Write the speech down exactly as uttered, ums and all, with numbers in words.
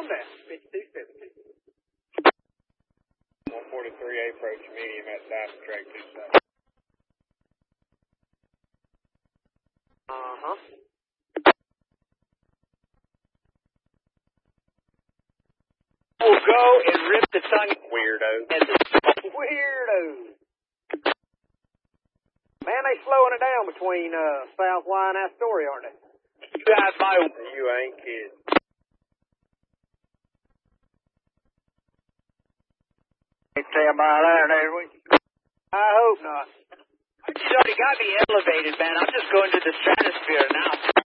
that. fifty-two seventy. one forty-three, approach medium at south track two seven. Uh-huh. We'll go and rip the tongue. Weirdo. Weirdo. Man, they slowing it down between uh, South Y and Astoria, aren't they? You got my... You ain't kidding. Ain't staying by there, there, we. I hope not. You already got me elevated, man. I'm just going to the stratosphere now.